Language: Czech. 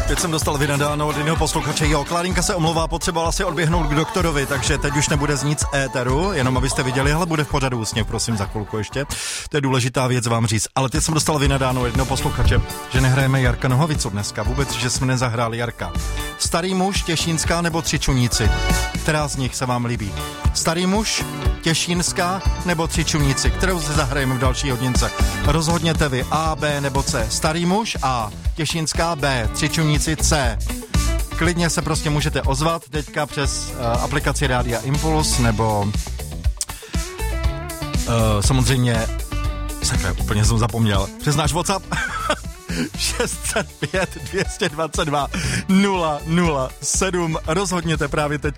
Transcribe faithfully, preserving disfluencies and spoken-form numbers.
Teď jsem dostal vynadáno od jiného posluchače. Jo, Klárinka se omlouvá, potřebovala si odběhnout k doktorovi, takže teď už nebude z nic éteru, jenom abyste viděli, ale bude v pořadu úsměv, prosím, za chvilku ještě. To je důležitá věc vám říct. Ale teď jsem dostal vynadáno od jednoho posluchače, že nehrajeme Jarka Nohavicu dneska, vůbec, že jsme nezahráli Jarka. Starý muž, Těšínská nebo Třičuníci? Která z nich se vám líbí? Starý muž, Těšínská nebo Třičuníci? Kterou si zahrajeme v další hodince? Rozhodněte vy A, B nebo C. Starý muž A, Těšínská B, Třičuníci C. Klidně se prostě můžete ozvat teďka přes uh, aplikaci Rádia Impuls nebo uh, samozřejmě sakra, úplně jsem zapomněl. Přes náš WhatsApp šest set pět dvě dvacet dva nula nula sedm. Rozhodněte právě teď